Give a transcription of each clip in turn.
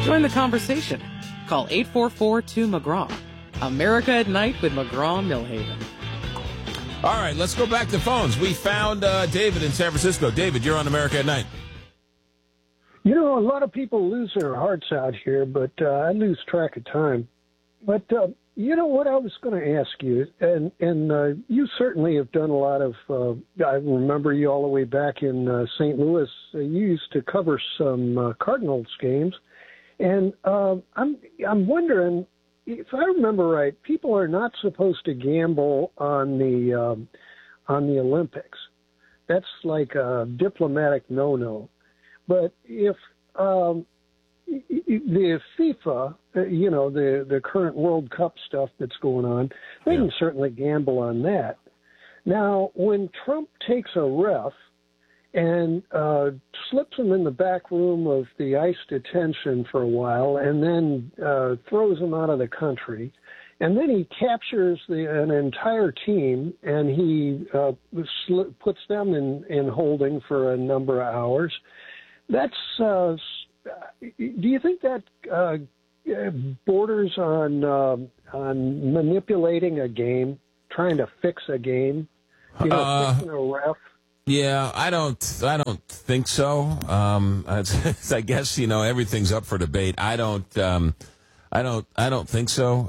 Join the conversation. Call 844-2-McGraw. America at Night with McGraw-Milhaven. All right, let's go back to phones. We found David in San Francisco. David, you're on America at Night. You know, a lot of people lose their hearts out here, but I lose track of time. But you know what I was going to ask you, and you certainly have done a lot of, I remember you all the way back in St. Louis. You used to cover some Cardinals games. And I'm wondering, if I remember right, people are not supposed to gamble on the Olympics. That's like a diplomatic no-no. But if the FIFA, the current World Cup stuff that's going on, they can certainly gamble on that. Now, when Trump takes a ref and slips him in the back room of the ICE detention for a while and then throws him out of the country, and then he captures an entire team and he puts them in holding for a number of hours, that's do you think that borders on manipulating a game, trying to fix a game, fixing a ref? Yeah, I don't think so. I guess everything's up for debate. I don't think so.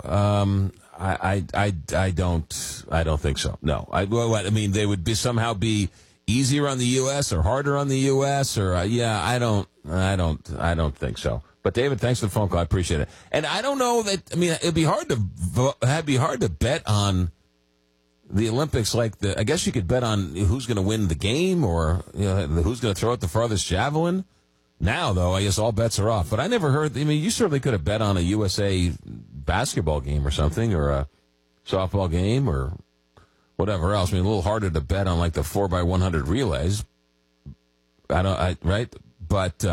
I don't think so. No. I mean, they would somehow be easier on the U.S. or harder on the U.S. or I don't think so. But David, thanks for the phone call. I appreciate it. And I don't know that. I mean, it'd be hard to bet on the Olympics. I guess you could bet on who's going to win the game or who's going to throw out the farthest javelin. Now, though, I guess all bets are off. But I never heard. I mean, you certainly could have bet on a USA basketball game or something, or a softball game, or whatever else. I mean, a little harder to bet on the 4x100 relays. Right? But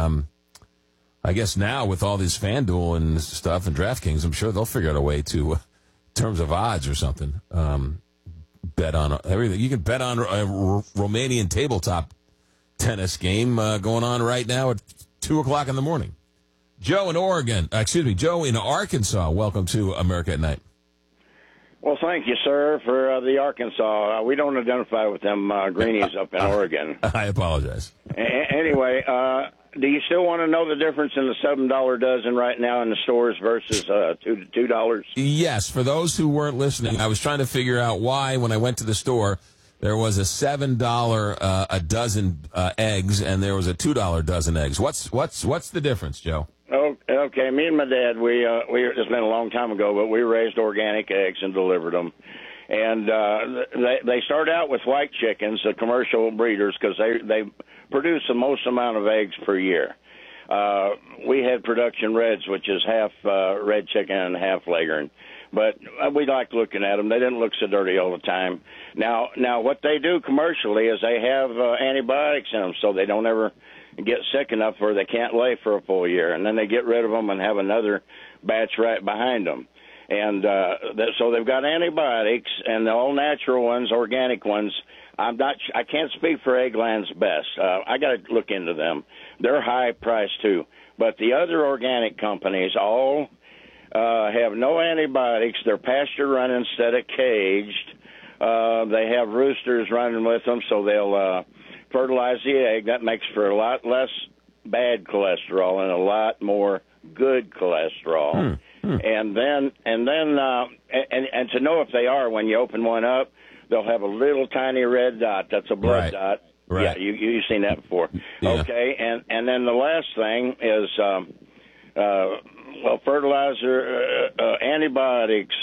I guess now with all this FanDuel and stuff and DraftKings, I'm sure they'll figure out a way to, in terms of odds or something, bet on everything. You can bet on a Romanian tabletop tennis game going on right now at 2:00 in the morning. Joe in Arkansas. Welcome to America at Night. Well, thank you, sir, for the Arkansas. We don't identify with them greenies up in Oregon. I apologize. Anyway, do you still want to know the difference in the $7 dozen right now in the stores versus $2? Yes. For those who weren't listening, I was trying to figure out why, when I went to the store, there was a $7 a dozen eggs and there was a $2 dozen eggs. What's the difference, Joe? Okay, me and my dad, it's been a long time ago, but we raised organic eggs and delivered them. And they start out with white chickens, the commercial breeders, because they produce the most amount of eggs per year. We had production reds, which is half red chicken and half Leghorn. But we liked looking at them. They didn't look so dirty all the time. Now what they do commercially is they have antibiotics in them, so they don't ever get sick enough where they can't lay for a full year. And then they get rid of them and have another batch right behind them. And so they've got antibiotics, and the all-natural ones, organic ones, I can't speak for Eggland's Best. I got to look into them. They're high priced, too. But the other organic companies all have no antibiotics. They're pasture-run instead of caged. They have roosters running with them, so they'll fertilize the egg. That makes for a lot less bad cholesterol and a lot more good cholesterol. And then to know if they are, when you open one up, they'll have a little tiny red dot. That's a blood dot. Right. Yeah, you've seen that before. Yeah. Okay, and then the last thing is fertilizer, antibiotics,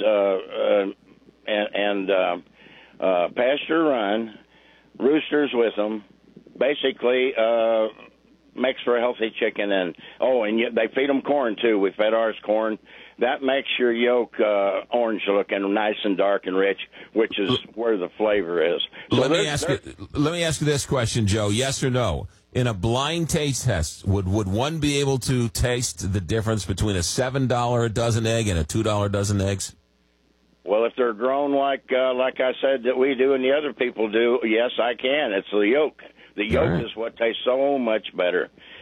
and pasture run, roosters with them, basically makes for a healthy chicken. And they feed them corn too. We fed ours corn. That makes your yolk orange looking, nice and dark and rich, which is where the flavor is. So let me ask you this question, Joe. Yes or no? In a blind taste test, would one be able to taste the difference between a $7 a dozen egg and a $2 dozen eggs? Well, if they're grown like I said that we do and the other people do, yes, I can. It's the yolk. The yolk is what tastes so much better.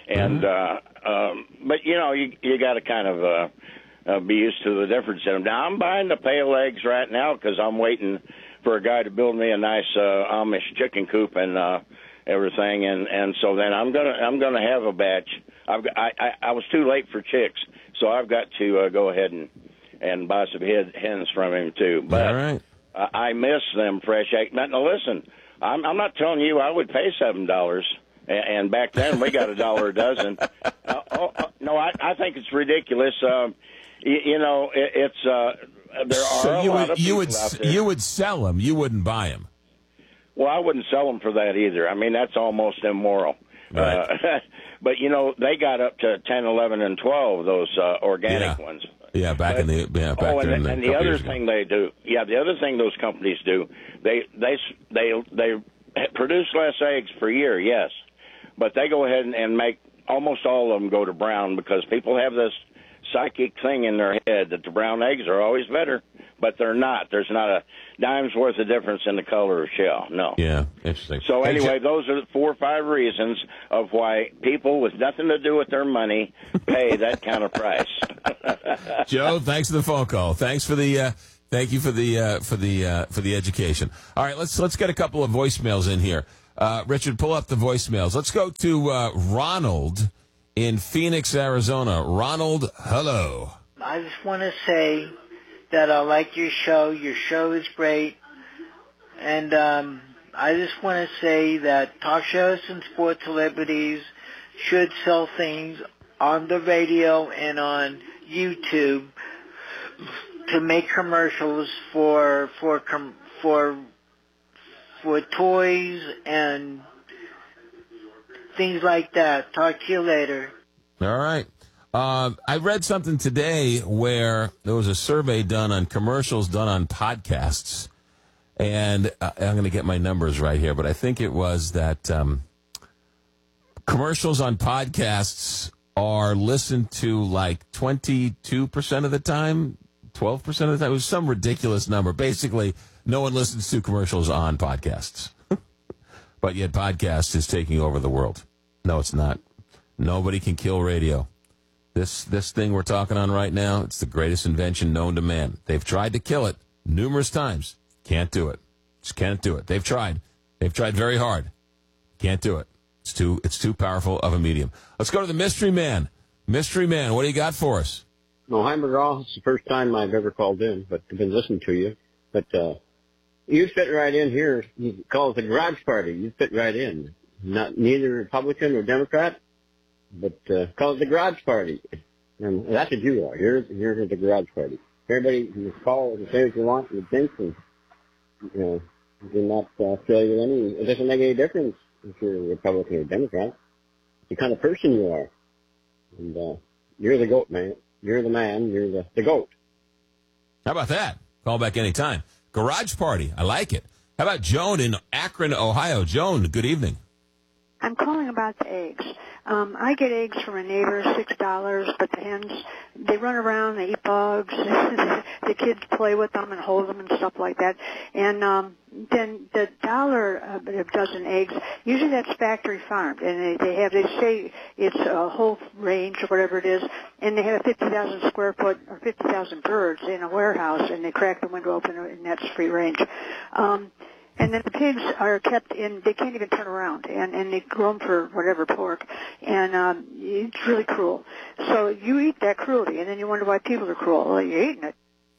And but you got to kind of be used to the difference in them. Now I'm buying the pale eggs right now because I'm waiting for a guy to build me a nice Amish chicken coop and everything, and so then I'm gonna have a batch. I was too late for chicks, so I've got to go ahead and buy some hens from him too. But all right. I miss them fresh eggs. Now listen, I'm not telling you I would pay $7. And back then we got $1 a dozen. No, I think it's ridiculous. It's there are So a lot of people out there. you would sell them. You wouldn't buy them. Well, I wouldn't sell them for that either. I mean, that's almost immoral. Right. But they got up to 10, 11, and 12. Those organic ones. Yeah, back in the and the other thing they do. Yeah, the other thing those companies do. They produce less eggs per year. Yes. But they go ahead and make almost all of them go to brown because people have this psychic thing in their head that the brown eggs are always better, but they're not. There's not a dime's worth of difference in the color of shell. No. Yeah, interesting. So anyway, those are the 4 or 5 reasons of why people with nothing to do with their money pay that kind of price. Joe, thanks for the phone call. Thanks for the thank you for the education. All right, let's get a couple of voicemails in here. Richard, pull up the voicemails. Let's go to Ronald in Phoenix, Arizona. Ronald, hello. I just want to say that I like your show. Your show is great. And I just want to say that talk shows and sports celebrities should sell things on the radio and on YouTube to make commercials for toys and things like that. Talk to you later. All right. I read something today where there was a survey done on commercials done on podcasts, and I'm going to get my numbers right here, but I think it was that commercials on podcasts are listened to like 22% of the time, 12% of the time. It was some ridiculous number. Basically, no one listens to commercials on podcasts. But yet podcasts is taking over the world. No, it's not. Nobody can kill radio. This thing we're talking on right now, it's the greatest invention known to man. They've tried to kill it numerous times. Can't do it. Just can't do it. They've tried. They've tried very hard. Can't do it. It's too powerful of a medium. Let's go to the Mystery Man. Mystery Man, what do you got for us? No, hi, McGraw. It's the first time I've ever called in, but I've been listening to you. But you fit right in here. You call it the garage party. You fit right in. Neither Republican or Democrat, but call it the garage party. And that's what you are. You're the garage party. Everybody can call and say what you want and think, and you do not feel you any. It doesn't make any difference if you're a Republican or Democrat. It's the kind of person you are. And you're the goat, man. You're the man. You're the goat. How about that? Call back anytime. Garage party. I like it. How about Joan in Akron, Ohio? Joan, good evening. I'm calling about the eggs. I get eggs from a neighbor, $6, but the hens, they run around, they eat bugs, the kids play with them and hold them and stuff like that. And then the $1 a dozen eggs, usually that's factory farmed, and they say it's a whole range or whatever it is, and they have 50,000 square foot or 50,000 birds in a warehouse, and they crack the window open, and that's free range. And then the pigs are kept in, they can't even turn around, and they grow them for whatever, pork, and it's really cruel. So you eat that cruelty, and then you wonder why people are cruel. Well, you're eating it.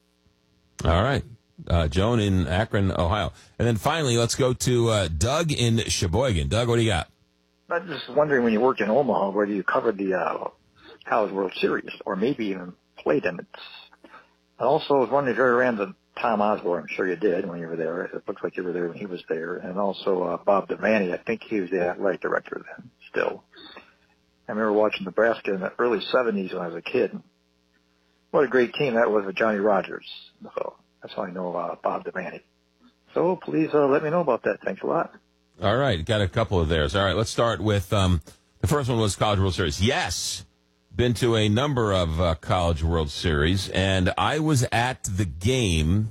All right. Joan in Akron, Ohio. And then finally, let's go to Doug in Sheboygan. Doug, what do you got? I'm just wondering, when you worked in Omaha, whether you covered the College World Series, or maybe even played in it. I also was wondering if you ever ran the Tom Osborne. I'm sure you did when you were there. It looks like you were there when he was there. And also Bob Devaney. I think he was the athletic director then still. I remember watching Nebraska in the early 70s when I was a kid. What a great team that was with Johnny Rogers. So that's how I know about Bob Devaney. So please let me know about that. Thanks a lot. All right. Got a couple of theirs. All right. Let's start with the first one was College World Series. Yes. Been to a number of College World Series, and I was at the game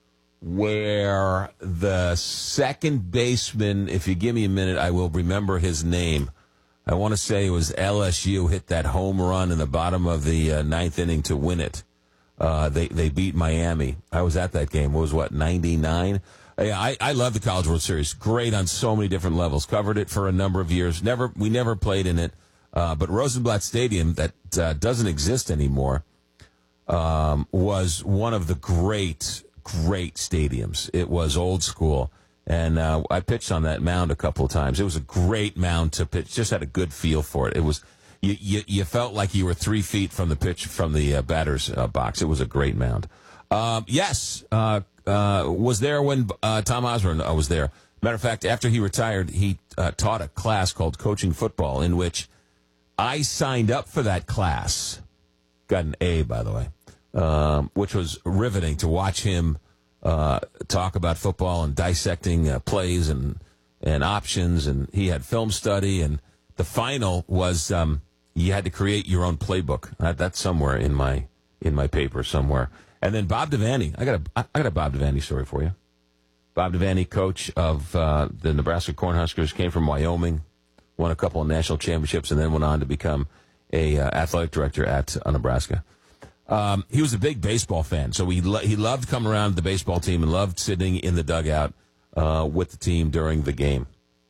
where the second baseman, if you give me a minute, I will remember his name, I want to say it was LSU hit that home run in the bottom of the ninth inning to win it. They beat Miami. I was at that game. It was, 99? I love the College World Series. Great on so many different levels. Covered it for a number of years. We never played in it. But Rosenblatt Stadium, that doesn't exist anymore, was one of the great stadiums. It was old school. And I pitched on that mound a couple of times. It was a great mound to pitch. Just had a good feel for it. It was you felt like you were 3 feet from the pitch from the batter's box. It was a great mound. Yes, was there when Tom Osborne was there. Matter of fact, after he retired, he taught a class called Coaching Football, in which I signed up for that class. Got an A, by the way, which was riveting to watch him talk about football and dissecting plays and options. And he had film study, and the final was you had to create your own playbook. That's somewhere in my paper somewhere. And then Bob Devaney. I got a Bob Devaney story for you. Bob Devaney, coach of the Nebraska Cornhuskers, came from Wyoming, won a couple of national championships, and then went on to become a athletic director at Nebraska. He was a big baseball fan, so he loved coming around the baseball team and loved sitting in the dugout with the team during the game.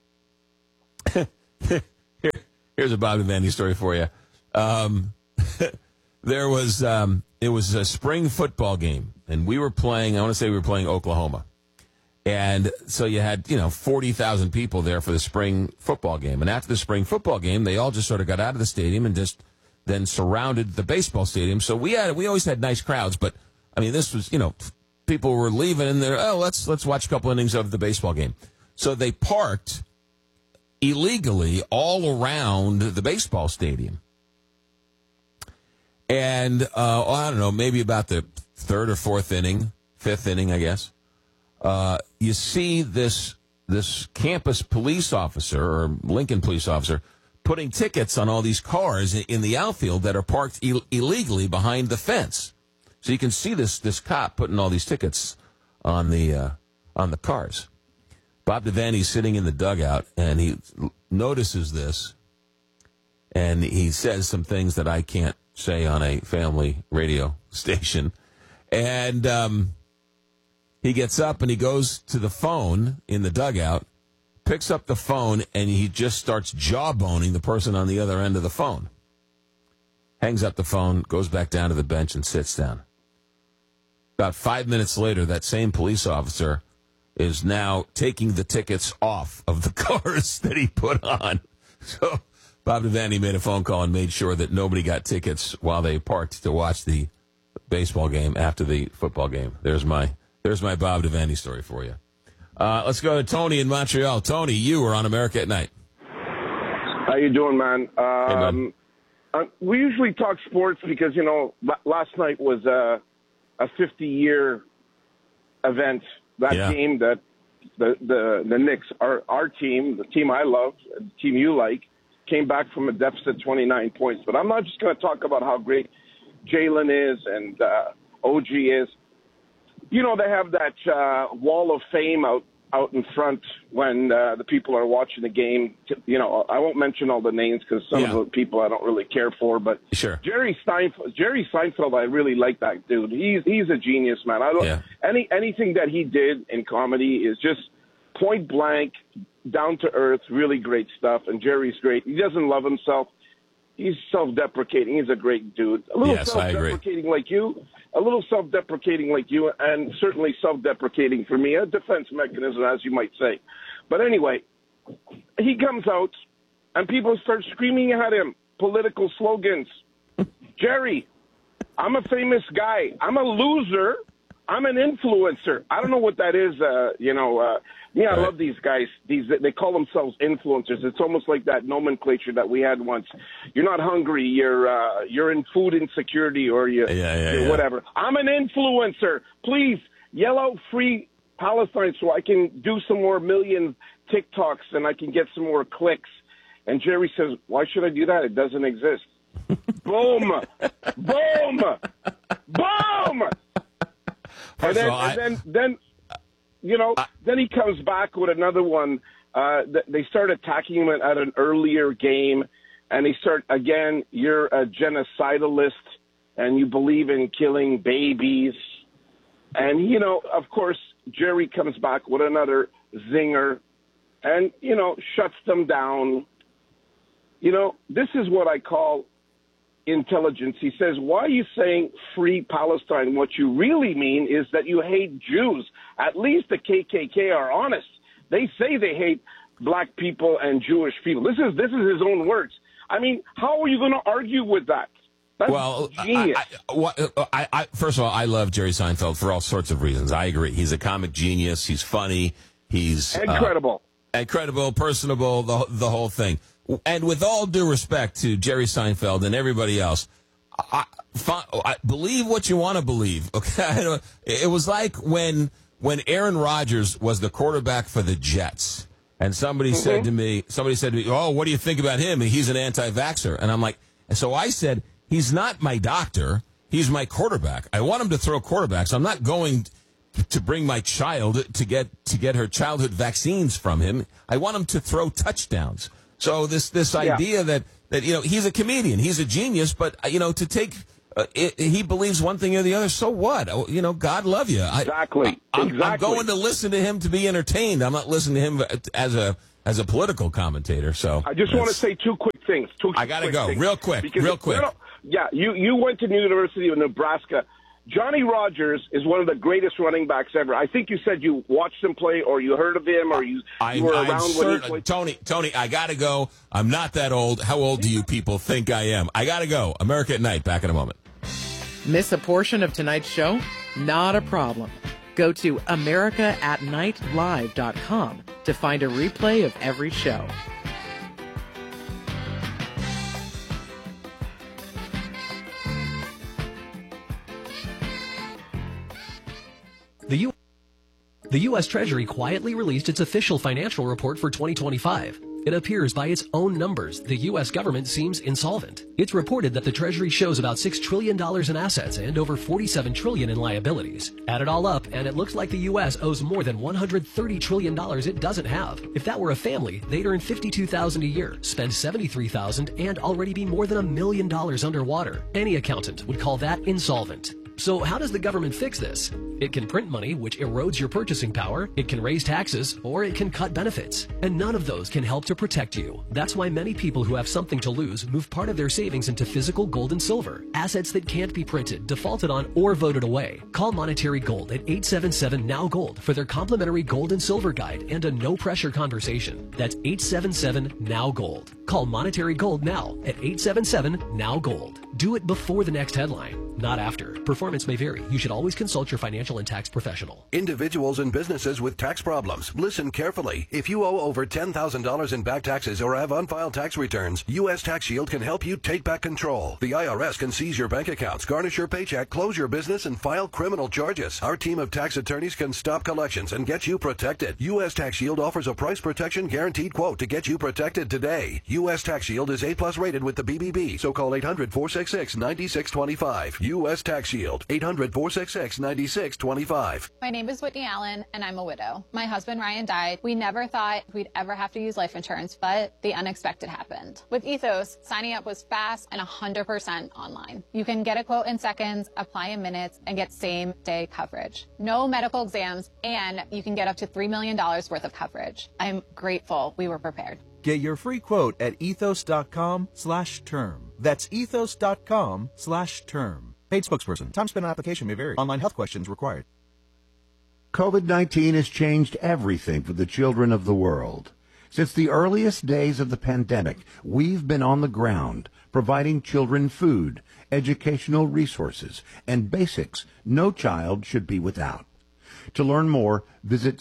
Here's a Bob Devaney story for you. It was a spring football game, and we were playing Oklahoma. And so you had, 40,000 people there for the spring football game. And after the spring football game, they all just sort of got out of the stadium and just then surrounded the baseball stadium. So we always had nice crowds, but I mean, this was, people were leaving and they're, let's watch a couple innings of the baseball game. So they parked illegally all around the baseball stadium. And, I don't know, maybe about the fifth inning, I guess. You see this campus police officer or Lincoln police officer putting tickets on all these cars in the outfield that are parked illegally behind the fence. So you can see this cop putting all these tickets on the cars. Bob Devaney's sitting in the dugout, and he notices this, and he says some things that I can't say on a family radio station. And he gets up and he goes to the phone in the dugout, picks up the phone, and he just starts jawboning the person on the other end of the phone. Hangs up the phone, goes back down to the bench, and sits down. About 5 minutes later, that same police officer is now taking the tickets off of the cars that he put on. So Bob Devaney made a phone call and made sure that nobody got tickets while they parked to watch the baseball game after the football game. There's my Bob Devaney story for you. Let's go to Tony in Montreal. Tony, you are on America at Night. How you doing, man? Hey, man. We usually talk sports because, last night was a 50-year event. That game that the Knicks, our team, the team I love, the team you like, came back from a deficit 29 points. But I'm not just going to talk about how great Jalen is and OG is. They have that wall of fame out in front when the people are watching the game. I won't mention all the names because some of the people I don't really care for. But sure. Jerry Seinfeld, I really like that dude. He's a genius, man. Anything that he did in comedy is just point blank, down to earth, really great stuff. And Jerry's great. He doesn't love himself. He's self-deprecating. He's a great dude. A little self-deprecating like you. A little self-deprecating like you, and certainly self-deprecating for me. A defense mechanism, as you might say. But anyway, he comes out, and people start screaming at him political slogans. Jerry, I'm a famous guy. I'm a loser. I'm an influencer. I don't know what that is. I love these guys. They call themselves influencers. It's almost like that nomenclature that we had once. You're not hungry. You're in food insecurity or you're whatever. I'm an influencer. Please yell out free Palestine so I can do some more million TikToks and I can get some more clicks. And Jerry says, why should I do that? It doesn't exist. Boom. Boom. Boom. And then he comes back with another one they start attacking him at an earlier game, and they start, again, you're a genocidalist, and you believe in killing babies. And, you know, of course, Jerry comes back with another zinger and, you know, shuts them down. You know, this is what I call intelligence. He says, why are you saying free Palestine? What you really mean is that you hate Jews. At least the KKK are honest. They say they hate black people and Jewish people. This is his own words. I mean, how are you going to argue with that? That's genius. First of all, I love Jerry Seinfeld for all sorts of reasons. I agree. He's a comic genius. He's funny. He's incredible. Incredible, personable, the whole thing. And with all due respect to Jerry Seinfeld and everybody else, I believe what you want to believe. Okay, it was like when Aaron Rodgers was the quarterback for the Jets, and somebody said to me, "Oh, what do you think about him? He's an anti-vaxxer." And I'm like, so I said, he's not my doctor. He's my quarterback. I want him to throw quarterbacks. I'm not going to bring my child to get her childhood vaccines from him. I want him to throw touchdowns. So this idea that you know, he's a comedian, he's a genius, but you know, to take he believes one thing or the other. So what? You know, God love you. Exactly. I'm going to listen to him to be entertained. I'm not listening to him as a political commentator. So I just want to say two quick things. I got to go real quick. Yeah, you went to the University of Nebraska. Johnny Rodgers is one of the greatest running backs ever. I think you said you watched him play, or you heard of him, or you were around when he played. Tony, I got to go. I'm not that old. How old do you people think I am? I got to go. America at Night. Back in a moment. Miss a portion of tonight's show? Not a problem. Go to AmericaAtNightLive.com to find a replay of every show. The U.S. Treasury quietly released its official financial report for 2025. It appears by its own numbers, the U.S. government seems insolvent. It's reported that the Treasury shows about $6 trillion in assets and over $47 trillion in liabilities. Add it all up, and it looks like the U.S. owes more than $130 trillion it doesn't have. If that were a family, they'd earn $52,000 a year, spend $73,000, and already be more than $1 million underwater. Any accountant would call that insolvent. So how does the government fix this? It can print money, which erodes your purchasing power, it can raise taxes, or it can cut benefits. And none of those can help to protect you. That's why many people who have something to lose move part of their savings into physical gold and silver, assets that can't be printed, defaulted on, or voted away. Call Monetary Gold at 877-NOW-GOLD for their complimentary gold and silver guide and a no-pressure conversation. That's 877-NOW-GOLD. Call Monetary Gold now at 877-NOW-GOLD. Do it before the next headline, not after. Performance may vary. You should always consult your financial and tax professional. Individuals and businesses with tax problems, listen carefully. If you owe over $10,000 in back taxes or have unfiled tax returns, U.S. Tax Shield can help you take back control. The IRS can seize your bank accounts, garnish your paycheck, close your business, and file criminal charges. Our team of tax attorneys can stop collections and get you protected. U.S. Tax Shield offers a price protection guaranteed quote to get you protected today. U.S. Tax Shield is A+ rated with the BBB, so call 800-466-9625. U.S. Tax Shield, 800-466-9625. My name is Whitney Allen, and I'm a widow. My husband, Ryan, died. We never thought we'd ever have to use life insurance, but the unexpected happened. With Ethos, signing up was fast and 100% online. You can get a quote in seconds, apply in minutes, and get same-day coverage. No medical exams, and you can get up to $3 million worth of coverage. I'm grateful we were prepared. Get your free quote at ethos.com/term. That's ethos.com/term. Paid spokesperson. Time spent on application may vary. Online health questions required. COVID-19 has changed everything for the children of the world. Since the earliest days of the pandemic, we've been on the ground, providing children food, educational resources, and basics no child should be without. To learn more, visit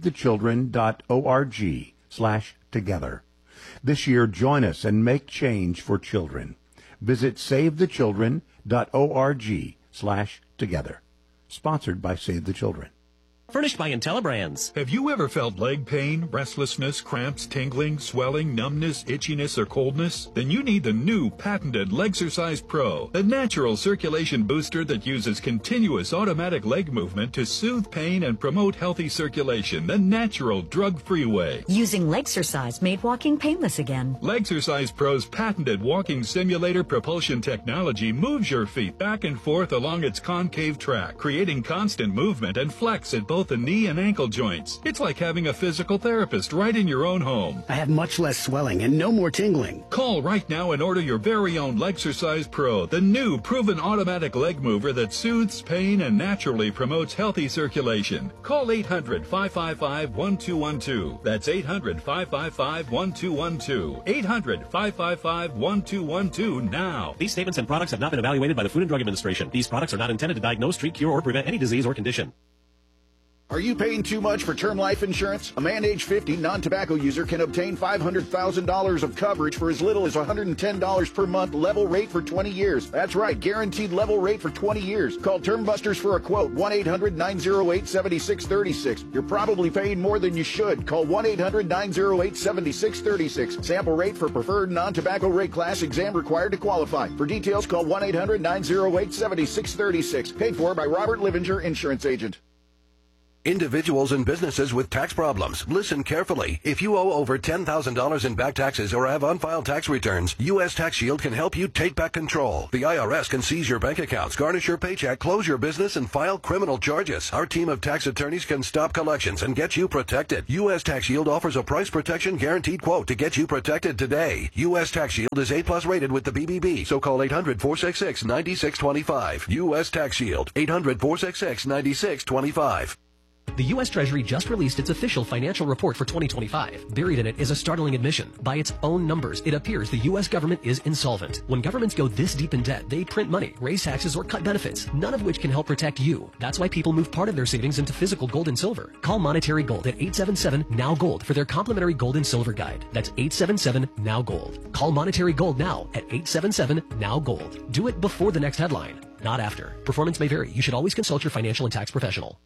savethechildren.org/together. This year, join us and make change for children. Visit savethechildren.org/together. Sponsored by Save the Children. Furnished by IntelliBrands. Have you ever felt leg pain, restlessness, cramps, tingling, swelling, numbness, itchiness, or coldness? Then you need the new patented Legsercise Pro, a natural circulation booster that uses continuous automatic leg movement to soothe pain and promote healthy circulation the natural, drug-free way. Using Legsercise made walking painless again. Legsercise Pro's patented walking simulator propulsion technology moves your feet back and forth along its concave track, creating constant movement and flex at both the knee and ankle joints. It's like having a physical therapist right in your own home. I have much less swelling and no more tingling. Call right now and order your very own Legsercise Pro, the new proven automatic leg mover that soothes pain and naturally promotes healthy circulation. Call 800-555-1212. That's 800-555-1212. 800-555-1212 now. These statements and products have not been evaluated by the Food and Drug Administration. These products are not intended to diagnose, treat, cure, or prevent any disease or condition. Are you paying too much for term life insurance? A man age 50 non-tobacco user can obtain $500,000 of coverage for as little as $110 per month, level rate for 20 years. That's right, guaranteed level rate for 20 years. Call Term Busters for a quote, 1-800-908-7636. You're probably paying more than you should. Call 1-800-908-7636. Sample rate for preferred non-tobacco rate class, exam required to qualify. For details, call 1-800-908-7636. Paid for by Robert Livinger, Insurance Agent. Individuals and businesses with tax problems, listen carefully. If you owe over $10,000 in back taxes or have unfiled tax returns, U.S. Tax Shield can help you take back control. The IRS can seize your bank accounts, garnish your paycheck, close your business, and file criminal charges. Our team of tax attorneys can stop collections and get you protected. U.S. Tax Shield offers a price protection guaranteed quote to get you protected today. U.S. Tax Shield is A+ rated with the BBB, so call 800-466-9625. U.S. Tax Shield, 800-466-9625. The U.S. Treasury just released its official financial report for 2025. Buried in it is a startling admission. By its own numbers, it appears the U.S. government is insolvent. When governments go this deep in debt, they print money, raise taxes, or cut benefits, none of which can help protect you. That's why people move part of their savings into physical gold and silver. Call Monetary Gold at 877-NOW-GOLD for their complimentary gold and silver guide. That's 877-NOW-GOLD. Call Monetary Gold now at 877-NOW-GOLD. Do it before the next headline, not after. Performance may vary. You should always consult your financial and tax professional.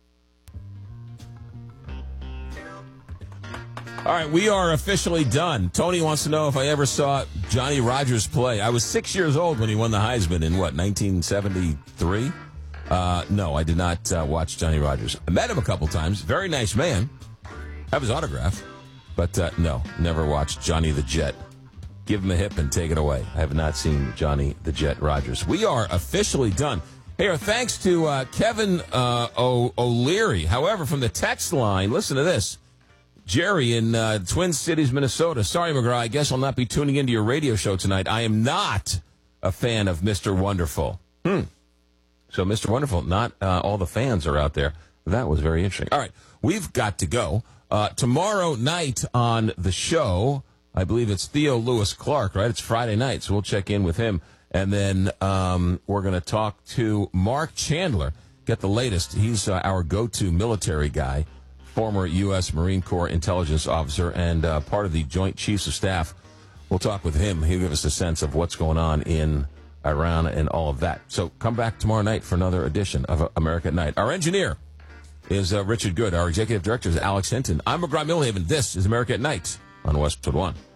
All right, we are officially done. Tony wants to know if I ever saw Johnny Rodgers play. I was 6 years old when he won the Heisman in, 1973? No, I did not watch Johnny Rodgers. I met him a couple times. Very nice man. Have his autograph. But no, never watched Johnny the Jet. Give him a hip and take it away. I have not seen Johnny the Jet Rodgers. We are officially done. Hey, our thanks to Kevin O'Leary. However, from the text line, listen to this. Jerry in Twin Cities, Minnesota. Sorry, McGraw, I guess I'll not be tuning into your radio show tonight. I am not a fan of Mr. Wonderful. So, Mr. Wonderful, not all the fans are out there. That was very interesting. All right, we've got to go. Tomorrow night on the show, I believe it's Theo Lewis Clark, right? It's Friday night, so we'll check in with him. And then we're going to talk to Mark Chandler, get the latest. He's our go-to military guy. Former U.S. Marine Corps intelligence officer and part of the Joint Chiefs of Staff. We'll talk with him. He'll give us a sense of what's going on in Iran and all of that. So come back tomorrow night for another edition of America at Night. Our engineer is Richard Good. Our executive director is Alex Hinton. I'm McGraw Millhaven. This is America at Night on Westwood One.